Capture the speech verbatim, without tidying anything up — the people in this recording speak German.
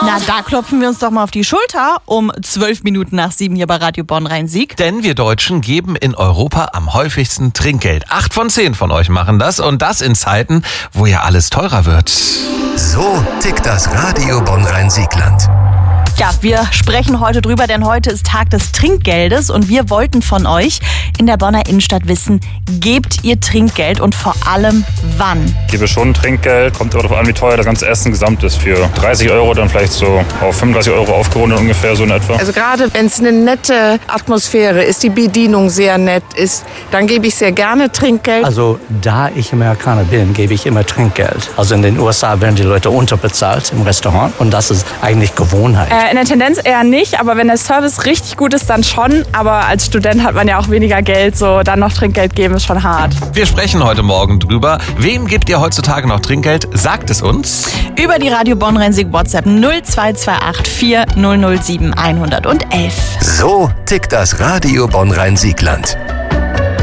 Na, da klopfen wir uns doch mal auf die Schulter um zwölf Minuten nach sieben hier bei Radio Bonn-Rhein-Sieg. Denn wir Deutschen geben in Europa am häufigsten Trinkgeld. Acht von zehn von euch machen das und das in Zeiten, wo ja alles teurer wird. So tickt das Radio Bonn-Rhein-Sieg-Land. Ja, wir sprechen heute drüber, denn heute ist Tag des Trinkgeldes und wir wollten von euch in der Bonner Innenstadt wissen, gebt ihr Trinkgeld und vor allem wann? Ich gebe schon Trinkgeld, kommt aber darauf an, wie teuer das ganze Essen gesamt ist. Für dreißig Euro dann vielleicht so auf fünfunddreißig Euro aufgerundet ungefähr, so in etwa. Also gerade wenn es eine nette Atmosphäre ist, die Bedienung sehr nett ist, dann gebe ich sehr gerne Trinkgeld. Also da ich Amerikaner bin, gebe ich immer Trinkgeld. Also in den U S A werden die Leute unterbezahlt im Restaurant und das ist eigentlich Gewohnheit. Äh, in der Tendenz eher nicht, aber wenn der Service richtig gut ist, dann schon. Aber als Student hat man ja auch weniger Geld, so dann noch Trinkgeld geben ist schon hart. Wir sprechen heute Morgen drüber. Wem gebt ihr heutzutage noch Trinkgeld? Sagt es uns. Über die Radio Bonn-Rhein-Sieg WhatsApp null zwei zwei acht vier null null sieben eins eins eins. So tickt das Radio Bonn-Rhein-Sieg-Land.